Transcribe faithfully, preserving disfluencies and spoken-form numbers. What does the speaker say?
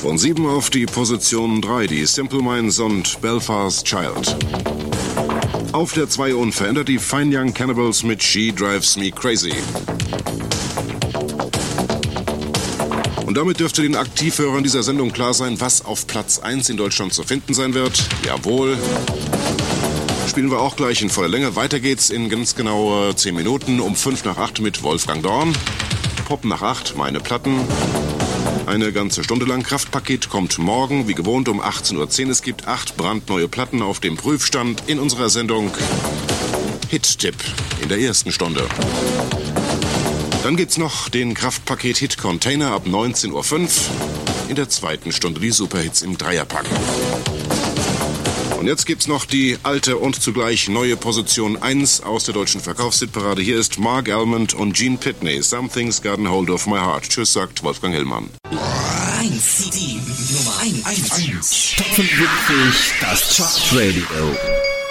Von sieben auf die Position drei, die Simple Minds und Belfast Child. Auf der zwei unverändert die Fine Young Cannibals mit She Drives Me Crazy. Und damit dürfte den Aktivhörern dieser Sendung klar sein, was auf Platz eins in Deutschland zu finden sein wird. Jawohl. Spielen wir auch gleich in voller Länge. Weiter geht's in ganz genau zehn Minuten um fünf nach acht mit Wolfgang Dorn. Pop nach acht, meine Platten. Eine ganze Stunde lang. Kraftpaket kommt morgen, wie gewohnt, um achtzehn Uhr zehn. Es gibt acht brandneue Platten auf dem Prüfstand in unserer Sendung Hit-Tipp in der ersten Stunde. Dann gibt's noch den Kraftpaket-Hit-Container ab neunzehn Uhr fünf. In der zweiten Stunde die Superhits im Dreierpack. Und jetzt gibt's noch die alte und zugleich neue Position eins aus der deutschen Verkaufshitparade. Hier ist Mark Almond und Gene Pitney. Something's Gotten Hold of My Heart. Tschüss, sagt Wolfgang Hillmann. eins, C D Nummer eins. Top fünfundsiebzig, das Chart Radio.